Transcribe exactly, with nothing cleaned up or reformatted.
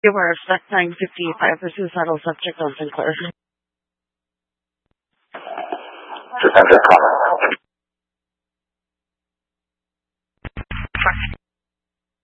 You were at nine fifty-five. The suicidal subject on Sinclair. Just enter comment.